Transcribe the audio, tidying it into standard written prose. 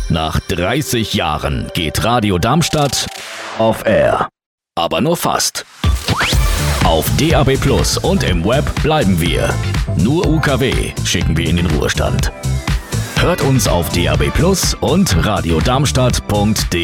Nach 30 Jahren geht Radio Darmstadt off air. Aber nur fast. Auf DAB+ und im Web bleiben wir. Nur UKW schicken wir in den Ruhestand. Hört uns auf DAB+ und radiodarmstadt.de.